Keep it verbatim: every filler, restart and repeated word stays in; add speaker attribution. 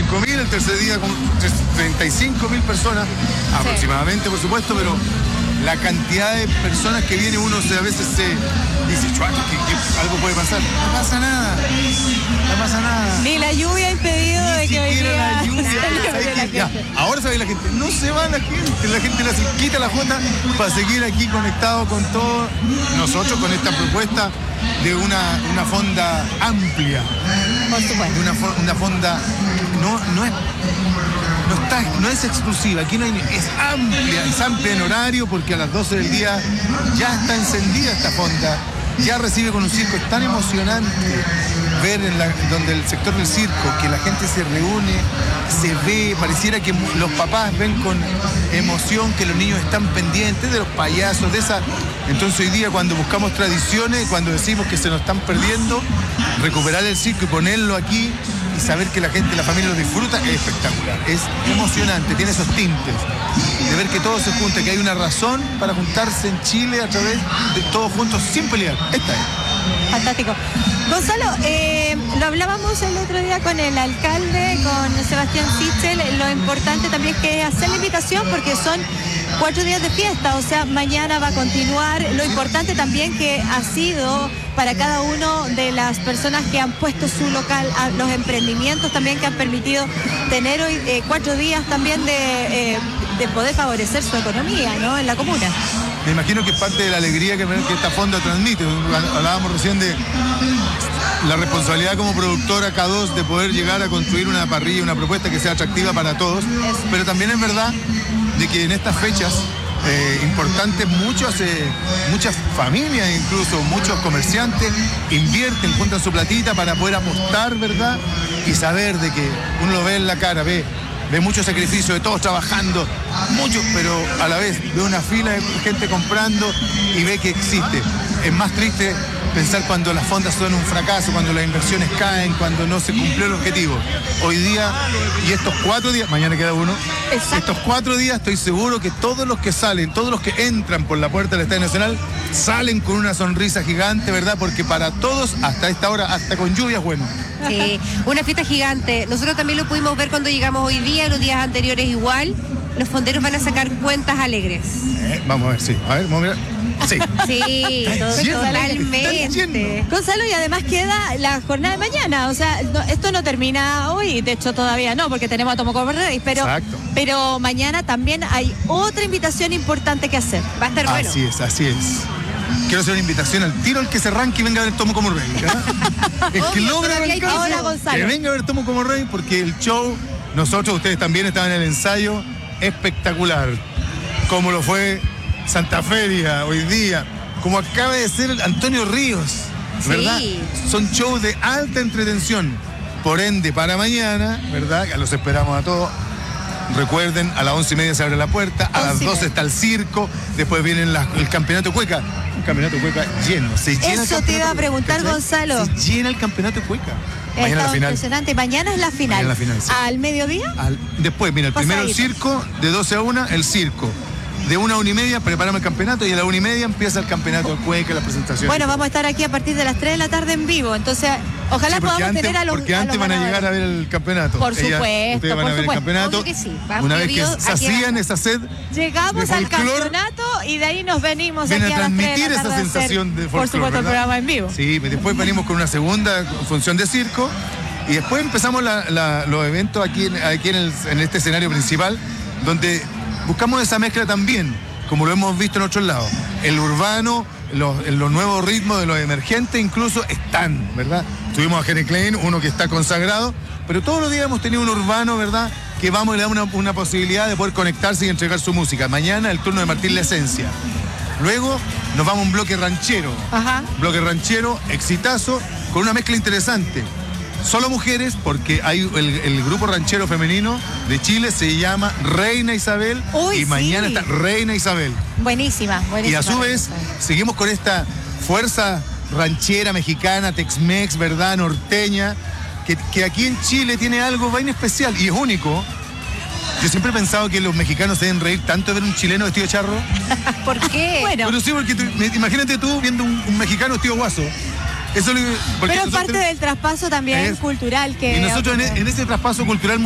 Speaker 1: cinco mil, el tercer día con treinta y cinco mil personas, sí, aproximadamente, por supuesto, pero la cantidad de personas que viene, uno se, a veces se dice, chuac, que, que algo puede pasar. No pasa nada, no pasa nada.
Speaker 2: Ni la lluvia ha impedido
Speaker 1: Ni
Speaker 2: de que hoy día
Speaker 1: la lluvia,
Speaker 2: celebre la
Speaker 1: que, ya,
Speaker 2: gente.
Speaker 1: ahora sabe la gente, no se va la gente, la gente le quita la jota para seguir aquí conectado con todos nosotros, con esta propuesta de una, una fonda amplia.
Speaker 2: Por supuesto.
Speaker 1: De una, una fonda, no, no es... No, está, no es exclusiva, aquí no hay, es amplia, es amplia en horario porque a las doce del día ya está encendida esta fonda, ya recibe con un circo. Es tan emocionante ver en la, donde el sector del circo, que la gente se reúne, se ve, pareciera que los papás ven con emoción que los niños están pendientes de los payasos, de esa. Entonces hoy día cuando buscamos tradiciones, cuando decimos que se nos están perdiendo, recuperar el circo y ponerlo aquí y saber que la gente, la familia lo disfruta, es espectacular, es emocionante, tiene esos tintes de ver que todo se junta, que hay una razón para juntarse en Chile a través de todos juntos sin pelear. Esta es.
Speaker 2: Fantástico. Gonzalo, eh, lo hablábamos el otro día con el alcalde, con Sebastián Sichel, lo importante también es que hacer la invitación porque son cuatro días de fiesta, o sea, mañana va a continuar. Lo importante también que ha sido para cada uno de las personas que han puesto su local, a los emprendimientos también que han permitido tener hoy eh, cuatro días también de, eh, de poder favorecer su economía, ¿no?, en la comuna.
Speaker 1: Me imagino que es parte de la alegría que, que esta fonda transmite. Hablábamos recién de la responsabilidad como productora K dos de poder llegar a construir una parrilla, una propuesta que sea atractiva para todos, pero también es verdad de que en estas fechas eh, importantes muchos, eh, muchas familias, incluso muchos comerciantes invierten, juntan su platita para poder apostar, ¿verdad? Y saber de que uno lo ve en la cara, ve ve mucho sacrificio de todos trabajando, mucho, pero a la vez ve una fila de gente comprando y ve que existe. Es más triste pensar cuando las fondas son un fracaso, cuando las inversiones caen, cuando no se cumplió el objetivo. Hoy día, y estos cuatro días, mañana queda uno, exacto, estos cuatro días estoy seguro que todos los que salen, todos los que entran por la puerta del Estadio Nacional, salen con una sonrisa gigante, ¿verdad? Porque para todos, hasta esta hora, hasta con lluvia es bueno.
Speaker 3: Sí, una fiesta gigante. Nosotros también lo pudimos ver cuando llegamos hoy día, los días anteriores igual. Los fonderos van a sacar cuentas alegres.
Speaker 1: Eh, vamos a ver, sí. A ver, vamos a mirar. Sí.
Speaker 3: Sí, totalmente.
Speaker 2: Gonzalo, y además queda la jornada de mañana, o sea, no, esto no termina hoy, de hecho todavía no, porque tenemos a Tomoko Rey, pero, pero mañana también hay otra invitación importante que hacer. Va a estar bueno.
Speaker 1: Así es, así es. Quiero hacer una invitación al tiro al que se arranque y venga a ver Tomo como Rey. Es que logra que venga a ver Tomo como Rey porque el show, nosotros, ustedes también estaban en el ensayo, espectacular. Como lo fue Santa Feria hoy día, como acaba de ser Antonio Ríos, ¿verdad? Sí. Son shows de alta entretención. Por ende, para mañana, ¿verdad? Ya los esperamos a todos. Recuerden, a las once y media se abre la puerta, a las doce está el circo, después viene la, el campeonato cueca. Un campeonato cueca lleno. Se llena.
Speaker 2: Eso te iba a preguntar, Gonzalo.
Speaker 1: Se llena el campeonato cueca. Mañana la final.
Speaker 2: Impresionante. Mañana es la final.
Speaker 1: Mañana la final, sí.
Speaker 2: ¿Al mediodía?
Speaker 1: Al, después, mira, el primero el circo, de doce a una, el circo. De una a una y media preparamos el campeonato y a la una y media empieza el campeonato de cueca, la presentación.
Speaker 2: Bueno, vamos a estar aquí a partir de las tres de la tarde en vivo, entonces ojalá
Speaker 1: sí,
Speaker 2: podamos
Speaker 1: antes,
Speaker 2: tener a los
Speaker 1: Porque antes
Speaker 2: los
Speaker 1: van a llegar a ver el campeonato.
Speaker 2: Por
Speaker 1: Ella,
Speaker 2: supuesto,
Speaker 1: ustedes van
Speaker 2: por
Speaker 1: a ver
Speaker 2: supuesto.
Speaker 1: el campeonato.
Speaker 3: Que sí.
Speaker 1: Una vez que sacían esa sed.
Speaker 2: Llegamos al campeonato y de ahí nos venimos aquí a, a las tres de la tarde
Speaker 1: esa sensación de folclore,
Speaker 2: por supuesto, ¿verdad? El programa en vivo.
Speaker 1: Sí, después venimos con una segunda función de circo. Y después empezamos la, la, los eventos aquí, en, aquí en, el, en este escenario principal, donde buscamos esa mezcla también, como lo hemos visto en otros lados. El urbano, los, los nuevos ritmos de los emergentes incluso están, ¿verdad? Tuvimos a Jere Klein, uno que está consagrado, pero todos los días hemos tenido un urbano, ¿verdad? Que vamos y le da una, una posibilidad de poder conectarse y entregar su música. Mañana el turno de Martín La Esencia. Luego nos vamos a un bloque ranchero.
Speaker 2: Ajá.
Speaker 1: Bloque ranchero, exitazo, con una mezcla interesante. Solo mujeres, porque hay el, el grupo ranchero femenino de Chile se llama Reina Isabel.
Speaker 2: Uy,
Speaker 1: y mañana
Speaker 2: sí.
Speaker 1: está Reina Isabel.
Speaker 2: Buenísima, buenísima.
Speaker 1: Y a su vez, seguimos con esta fuerza ranchera mexicana, Tex-Mex, ¿verdad? Norteña, que, que aquí en Chile tiene algo bien especial y es único. Yo siempre he pensado que los mexicanos se deben reír tanto de ver un chileno vestido de charro.
Speaker 3: ¿Por qué?
Speaker 2: Bueno.
Speaker 1: Pero sí, porque tú, imagínate tú viendo un, un mexicano vestido guaso. Eso lo,
Speaker 2: Pero es parte tenemos, del traspaso también es, cultural que...
Speaker 1: Y nosotros en, en ese traspaso cultural